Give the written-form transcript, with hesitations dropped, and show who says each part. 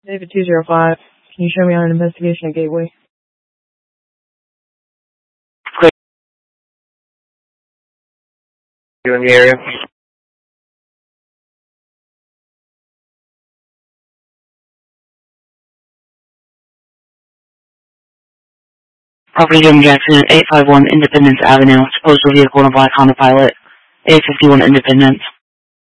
Speaker 1: David 205, can you show me on an investigation at Gateway?
Speaker 2: Great. You in the area? Property Jim Jackson, 851 Independence Avenue. Supposed vehicle in a black Honda Pilot. A51 Independence.